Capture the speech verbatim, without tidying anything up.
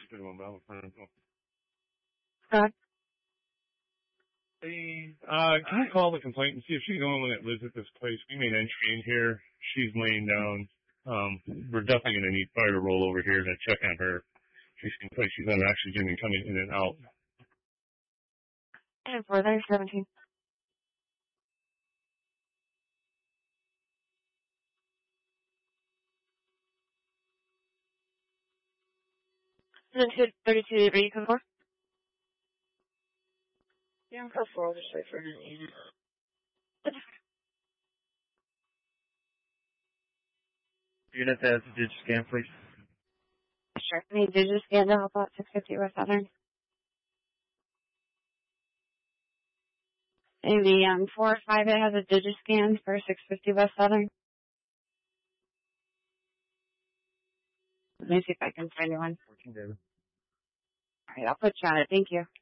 Good one, Bob. Scott? Hey, uh, can I call the complaint and see if she's the only one that lives at this place? We made entry in here. She's laying down. Um, we're definitely going to need fire to roll over here to check on her. She seems like she's under oxygen and coming in and out. And for there, seventeen. And then two thirty-two, are you coming for? Yeah, I'm code four. I'll just wait for her. Unit has a digit scan, please. Sure. I need digit scan to help out six fifty West Southern. And the um, four five, it has a digit scan for six fifty West Southern. Let me see if I can find one. fourteen, David. All right, I'll put you on it. Thank you.